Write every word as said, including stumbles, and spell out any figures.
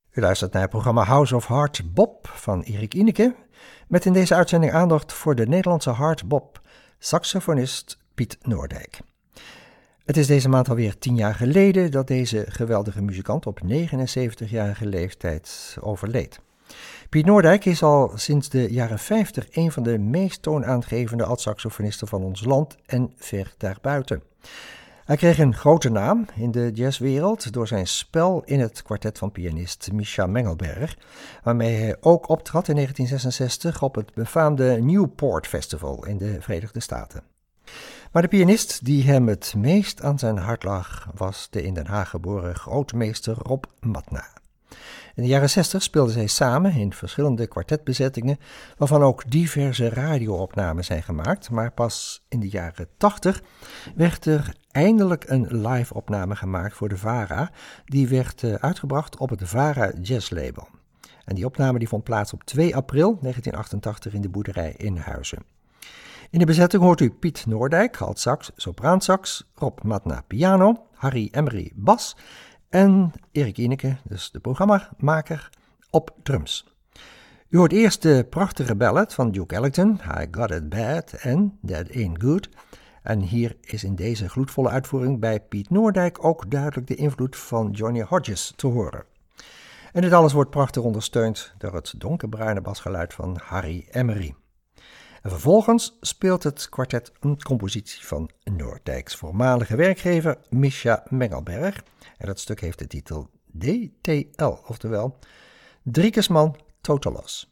U luistert naar het programma House of Hard Bop van Erik Ineke, met in deze uitzending aandacht voor de Nederlandse hard bop saxofonist Piet Noordijk. Het is deze maand alweer tien jaar geleden dat deze geweldige muzikant op negenenzeventigjarige leeftijd overleed. Piet Noordijk is al sinds de jaren vijftig een van de meest toonaangevende alt-saxofonisten van ons land en ver daarbuiten. Hij kreeg een grote naam in de jazzwereld door zijn spel in het kwartet van pianist Mischa Mengelberg, waarmee hij ook optrad in negentien zesenzestig op het befaamde Newport Festival in de Verenigde Staten. Maar de pianist die hem het meest aan zijn hart lag was de in Den Haag geboren grootmeester Rob Matna. In de jaren zestig speelden zij samen in verschillende kwartetbezettingen, waarvan ook diverse radioopnamen zijn gemaakt, maar pas in de jaren tachtig werd er eindelijk een live-opname gemaakt voor de VARA, die werd uh, uitgebracht op het VARA Jazz Label. En die opname die vond plaats op twee april negentien achtentachtig in de boerderij in Huizen. In de bezetting hoort u Piet Noordijk, alt-sax, sopraansax, Rob Matna piano, Harry Emery bas en Erik Ineke, dus de programmamaker, op drums. U hoort eerst de prachtige ballad van Duke Ellington, I Got It Bad en That Ain't Good. En hier is in deze gloedvolle uitvoering bij Piet Noordijk ook duidelijk de invloed van Johnny Hodges te horen. En dit alles wordt prachtig ondersteund door het donkerbruine basgeluid van Harry Emery. En vervolgens speelt het kwartet een compositie van Noordijks voormalige werkgever Mischa Mengelberg. En dat stuk heeft de titel D T L, oftewel Driekesman Totalos.